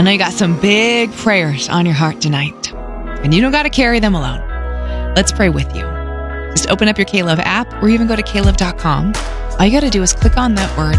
I know you got some big prayers on your heart tonight, and you don't got to carry them alone. Let's pray with you. Just open up your K-Love app or even go to klove.com. All you got to do is click on that word